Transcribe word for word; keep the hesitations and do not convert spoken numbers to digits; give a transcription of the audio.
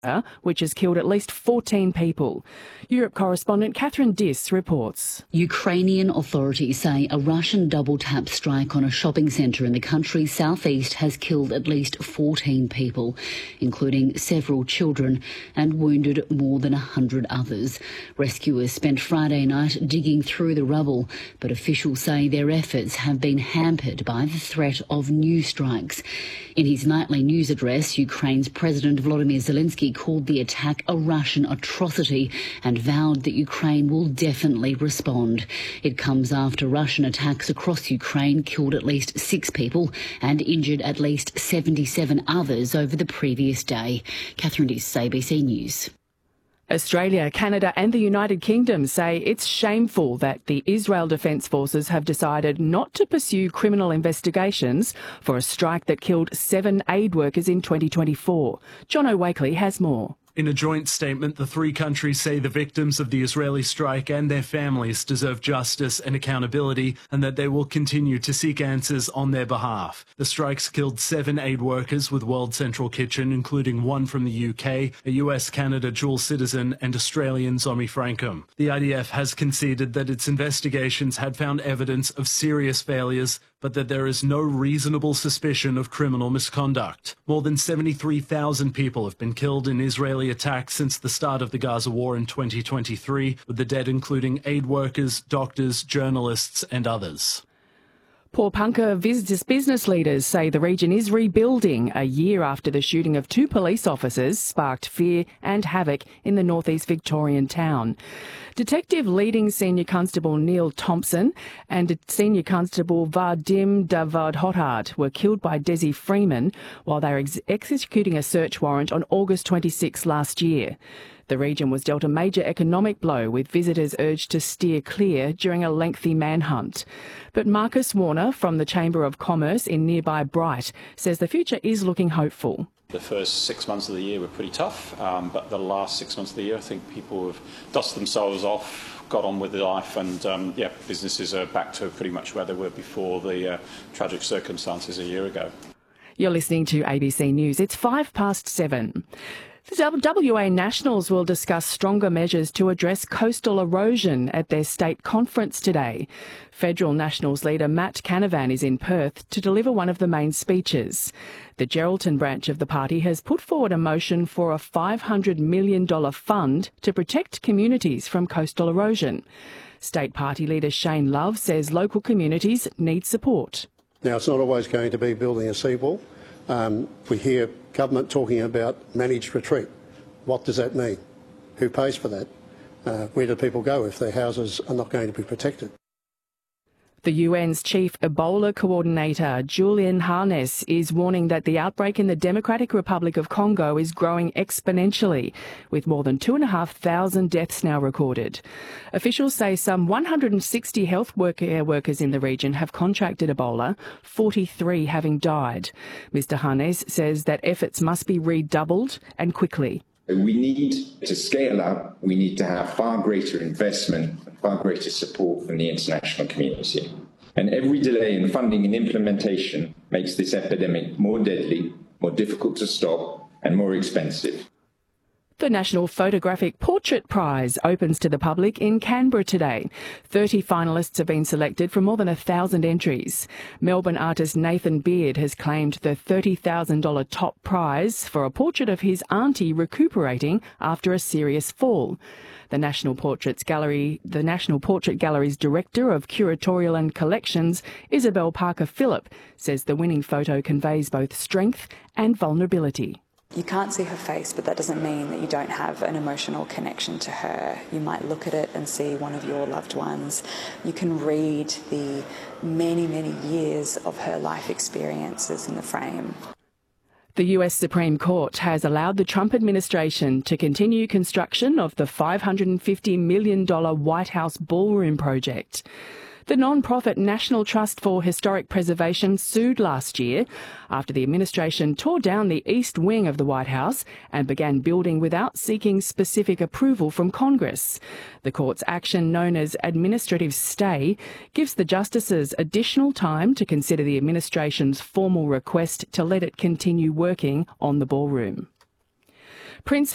which has killed at least fourteen people. Europe correspondent Catherine Diss reports. Ukrainian authorities say a Russian double-tap strike on a shopping centre in the country's southeast has killed at least fourteen people, including several children, and wounded more than one hundred others. Rescuers spent Friday night digging through the rubble, but officials say their efforts have been hampered by the threat of new strikes. In his nightly news address, Ukraine's President Volodymyr Zelensky called the attack a Russian atrocity and vowed that Ukraine will definitely respond. It comes after Russian attacks across Ukraine killed at least six people and injured at least seventy-seven others over the previous day. Catherine Diss, A B C News. Australia, Canada and the United Kingdom say it's shameful that the Israel Defence Forces have decided not to pursue criminal investigations for a strike that killed seven aid workers in twenty twenty-four. John Wakely has more. In a joint statement, the three countries say the victims of the Israeli strike and their families deserve justice and accountability, and that they will continue to seek answers on their behalf. The strikes killed seven aid workers with World Central Kitchen, including one from the U K, a U S-Canada dual citizen, and Australian Zomi Frankum. The I D F has conceded that its investigations had found evidence of serious failures, but that there is no reasonable suspicion of criminal misconduct. More than seventy-three thousand people have been killed in Israeli attacks since the start of the Gaza war in twenty twenty-three, with the dead including aid workers, doctors, journalists and others. Pawnpukka business leaders say the region is rebuilding a year after the shooting of two police officers sparked fear and havoc in the northeast Victorian town. Detective leading Senior Constable Neil Thompson and Senior Constable Vadim Davod-Hotard were killed by Desi Freeman while they were ex- executing a search warrant on August twenty-sixth last year. The region was dealt a major economic blow, with visitors urged to steer clear during a lengthy manhunt. But Marcus Warner from the Chamber of Commerce in nearby Bright says the future is looking hopeful. The first six months of the year were pretty tough, um, but the last six months of the year, I think people have dusted themselves off, got on with their life, and um, yeah, businesses are back to pretty much where they were before the uh, tragic circumstances a year ago. You're listening to A B C News. It's five past seven. The W A Nationals will discuss stronger measures to address coastal erosion at their state conference today. Federal Nationals leader Matt Canavan is in Perth to deliver one of the main speeches. The Geraldton branch of the party has put forward a motion for a five hundred million dollars fund to protect communities from coastal erosion. State party leader Shane Love says local communities need support. Now, it's not always going to be building a seawall. Um, we hear government talking about managed retreat. What does that mean? Who pays for that? Uh, where do people go if their houses are not going to be protected? The U N's chief Ebola coordinator, Julian Harness, is warning that the outbreak in the Democratic Republic of Congo is growing exponentially, with more than two thousand five hundred deaths now recorded. Officials say some one hundred sixty health worker workers in the region have contracted Ebola, forty-three having died. Mister Harness says that efforts must be redoubled and quickly. We need to scale up. We need to have far greater investment, far greater support from the international community. And every delay in funding and implementation makes this epidemic more deadly, more difficult to stop, and more expensive. The National Photographic Portrait Prize opens to the public in Canberra today. thirty finalists have been selected from more than a thousand entries. Melbourne artist Nathan Beard has claimed the thirty thousand dollars top prize for a portrait of his auntie recuperating after a serious fall. The National Portraits Gallery, the National Portrait Gallery's Director of Curatorial and Collections, Isabel Parker-Phillip, says the winning photo conveys both strength and vulnerability. You can't see her face, but that doesn't mean that you don't have an emotional connection to her. You might look at it and see one of your loved ones. You can read the many, many years of her life experiences in the frame. The U S Supreme Court has allowed the Trump administration to continue construction of the five hundred fifty million dollars White House ballroom project. The non-profit National Trust for Historic Preservation sued last year after the administration tore down the east wing of the White House and began building without seeking specific approval from Congress. The court's action, known as administrative stay, gives the justices additional time to consider the administration's formal request to let it continue working on the ballroom. Prince